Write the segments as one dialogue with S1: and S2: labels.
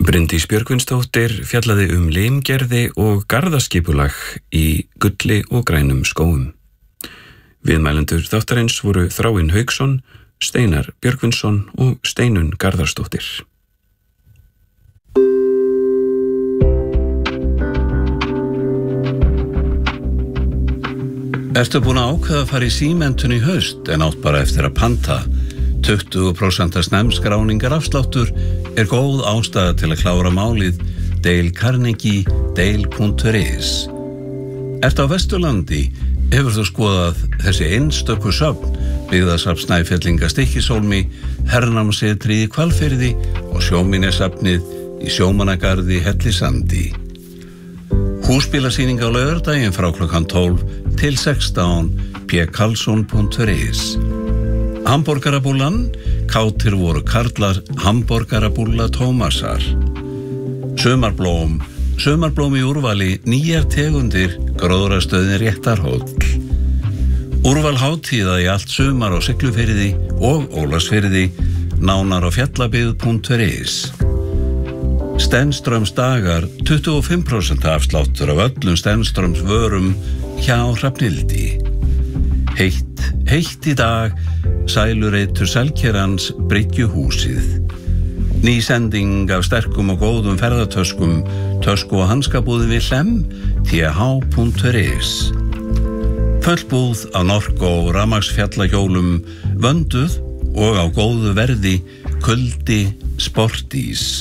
S1: Bryndís Björgvinsdóttir fjallaði limgerði og garðaskipulag í gulli og grænum skógum. Viðmælendur þáttarins voru Þráinn Hauksson, Steinar Björgvinsson og Steinunn Garðarsdóttir.
S2: Ertu búin að ákveða að fara í símentun í haust en átt bara eftir að panta? 20% snemskráningar afsláttur góð ástæða til að klára málið. Dale Carnegie, dale.is. Ertu á Vesturlandi? Hefur þú skoðað þessi einstöku söfn, byggðasafn Snæfellinga Stykkishólmi, hernámsetrið í Hvalfirði og sjóminjasafnið í Sjómannagarði Hellisandi. Húsbílasýning á laugardaginn frá klukkan 12 til 16 pkarlsson.is. Hamborgarabúllan, kátir voru karlar hamborgarabúlla Tómasar. Sumarblóm í úrvali, nýjar tegundir, gróðrastöðin Réttarhóll. Úrval hátíða í allt sumar á Siglufirði og Ólafsfirði, nánar á fjallabið.is. Stenströms dagar, 25% afsláttur af öllum Stenströms vörum hjá Hrafnildi. Heitt í dag, sælureitur Selkerans Bryggjuhúsið. Ný sending af sterkum og góðum ferðatöskum, tösku og hanskabúði við Hlem, th.is. Fullbúð á Norco rafmagnsfjallahjólum, vönduð og á góðu verði, Kuldi Sportís.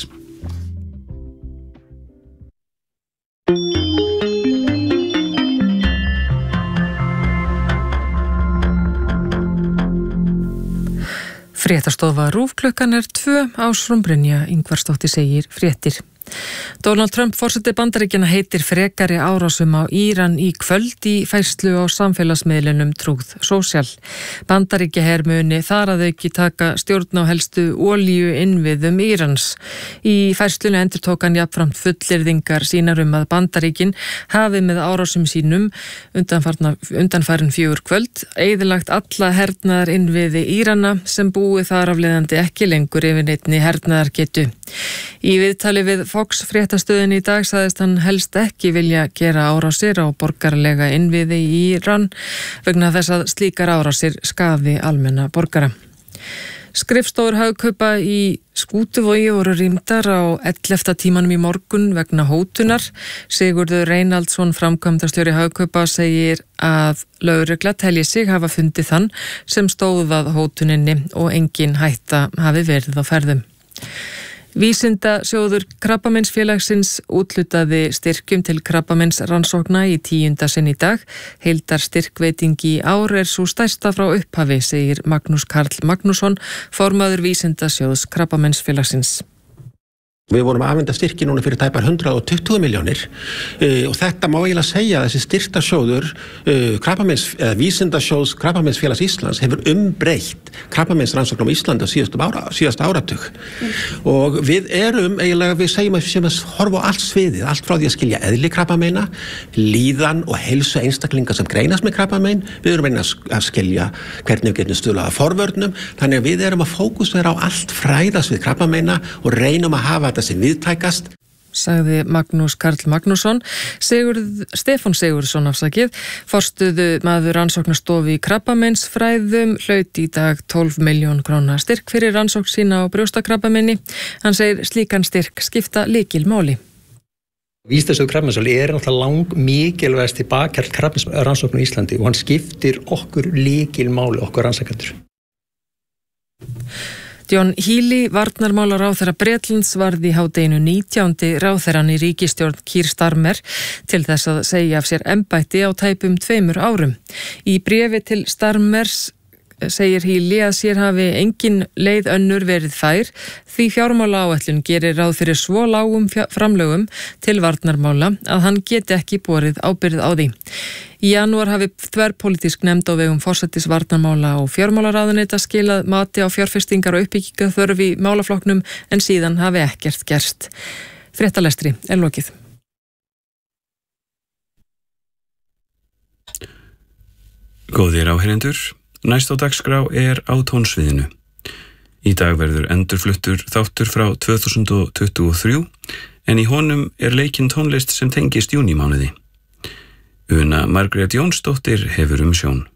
S3: Fréttastofa RÚV klukkan 2, Ásrún Brynja Ingvarsdóttir segir fréttir. Donald Trump forseti Bandaríkjanna heitir frekari árásum á Íran í kvöld í færslu á samfélagsmiðlunum Truth Social. Bandaríkjaher muni þar að auki taka stjórn á helstu olíuinnviðum Írans. Í færslunni endurtók hann jafnframt fullyrðingar sínar að Bandaríkin hafi með árásum sínum undanfarin 4 kvöld eyðilagt alla hernaðarinnviði Írana sem búi þar af leiðandi ekki lengur yfir neinni hernaðargetu. Í viðtali við Fox fréttastöðin í dag sagðist hann helst ekki vilja gera árásir á borgaralega innviði í Íran vegna þess að slíkar árásir skaði almenna borgara. Skrifstofur Hagkaupa í Skútuvogi voru rýmdar á 11. tímanum í morgun vegna hótunar. Sigurður Reynaldsson, framkvæmdastjóri Hagkaupa, segir að lögregla telji sig hafa fundið þann sem stóð að hótuninni og engin hætta hafi verið á ferðum. Vísindasjóður Krabbameinsfélagsins úthlutaði styrkjum til krabbameinsrannsókna í 10. sinn í dag. Heildarstyrkveiting í ár sú stærsta frá upphafi, segir Magnús Karl Magnússon, formaður Vísindasjóðs Krabbameinsfélagsins.
S4: Við vorum að afhenda styrki núna fyrir tæpar 120 milljónir og þetta má eiginlega segja að þessi styrktarsjóður Vísindasjóðs Krabbameinsfélags Íslands hefur umbreytt krabbameinsrannsóknum á Íslandi á síðasta áratug. Og við segjum að horfa á allt sviðið, allt frá því að skilja eðli krabbameina, líðan og heilsu einstaklinga sem greinast með krabbamein. Við erum að skilja hvernig við getum stuðlað að forvörnum, þannig að við erum að fókusera á allt fræðasvið krabbameina og reynum að hafa þetta sem viðtækast.
S3: Sagði Magnús Karl Magnússon. Stefán Sigurðsson forstuðu maður rannsóknastofu í krabbameinsfræðum hlaut í dag 12 milljón króna styrk fyrir rannsókn sína á brjóstakrabbameini. Hann segir slíkan styrk skipta lykilmáli.
S5: Vísindasjóður krabbameinsfélags náttúrulega mikilvægasti bakhjarl krabbameinsrannsókn á Íslandi og hann skiptir okkur lykilmáli, okkur rannsakendur.
S3: John Healey, varnarmálaráðherra Bretlands, varð í hádeginu 19. ráðherrann í ríkisstjórn Keir Starmer til þess að segja af sér embætti á tæpum 2 árum. Í bréfi til Starmers segir Healey að sér hafi engin leið önnur verið fær því fjármálaáætlun gerir ráð fyrir svo lágum framlögum til varnarmála að hann geti ekki borið ábyrgð á því. Í janúar hafi þverpólitísk nefnd á vegum forsætis varnarmála og fjármálaráðuneyta skilað mati á fjárfestingar og uppbyggingaþörf í málaflokknum en síðan hafi ekkert gerst. Fréttalestri lokið.
S1: Góðir áheyrendur, næst á dagskrá á tónsviðinu. Í dag verður endurfluttur þáttur frá 2023 en í honum leikinn tónlist sem tengist júnímánuði. Una Margrét Jónsdóttir hefur umsjón.